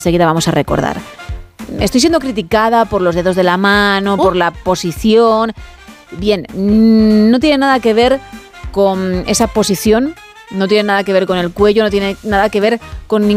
Enseguida vamos a recordar. Estoy siendo criticada por los dedos de la mano, por la posición. Bien, no tiene nada que ver con esa posición, no tiene nada que ver con el cuello, no tiene nada que ver con